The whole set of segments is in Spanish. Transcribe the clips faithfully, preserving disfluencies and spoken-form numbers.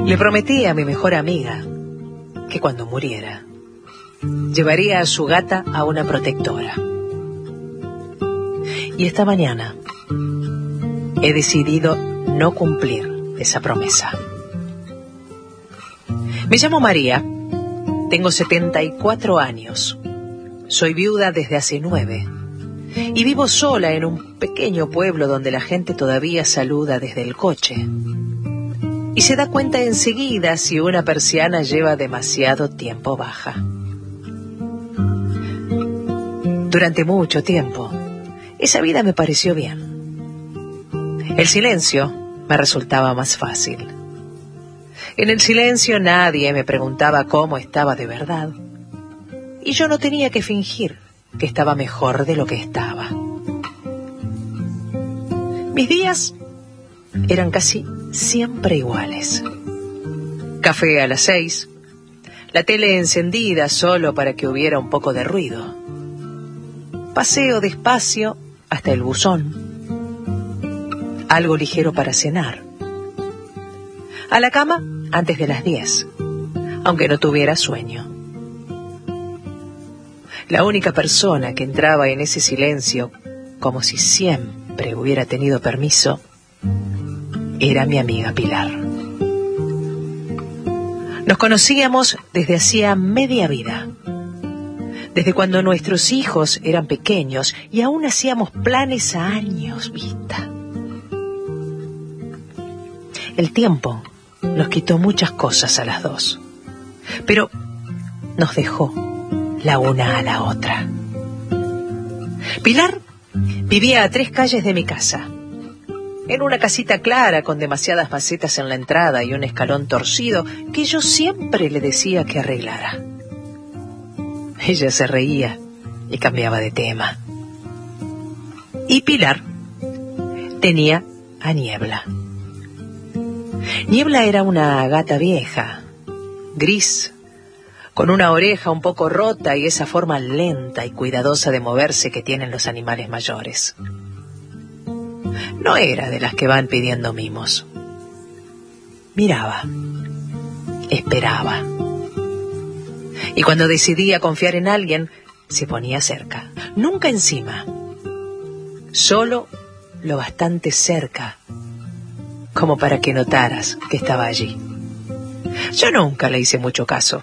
Le prometí a mi mejor amiga que cuando muriera llevaría a su gata a una protectora. Y esta mañana he decidido no cumplir esa promesa. Me llamo María, tengo setenta y cuatro años, soy viuda desde hace nueve y vivo sola en un pequeño pueblo donde la gente todavía saluda desde el coche y se da cuenta enseguida si una persiana lleva demasiado tiempo baja. Durante mucho tiempo, esa vida me pareció bien. El silencio me resultaba más fácil. En el silencio nadie me preguntaba cómo estaba de verdad, y yo no tenía que fingir que estaba mejor de lo que estaba. Mis días eran casi siempre iguales. Café a las seis, la tele encendida solo para que hubiera un poco de ruido. Paseo despacio hasta el buzón. Algo ligero para cenar. A la cama antes de las diez, aunque no tuviera sueño. La única persona que entraba en ese silencio, como si siempre hubiera tenido permiso, era mi amiga Pilar. Nos conocíamos desde hacía media vida, desde cuando nuestros hijos eran pequeños y aún hacíamos planes a años vista. El tiempo nos quitó muchas cosas a las dos, pero nos dejó la una a la otra. Pilar vivía a tres calles de mi casa, en una casita clara con demasiadas macetas en la entrada y un escalón torcido que yo siempre le decía que arreglara. Ella se reía y cambiaba de tema. Y Pilar tenía a Niebla. Niebla era una gata vieja, gris, con una oreja un poco rota y esa forma lenta y cuidadosa de moverse que tienen los animales mayores. No era de las que van pidiendo mimos. Miraba, esperaba. Y cuando decidía confiar en alguien, se ponía cerca, nunca encima, solo lo bastante cerca como para que notaras que estaba allí. Yo nunca le hice mucho caso,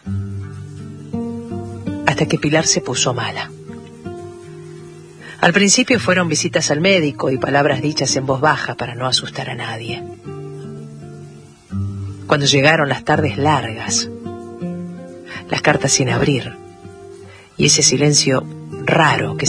hasta que Pilar se puso mala. Al principio fueron visitas al médico y palabras dichas en voz baja para no asustar a nadie. Cuando llegaron las tardes largas, las cartas sin abrir y ese silencio raro que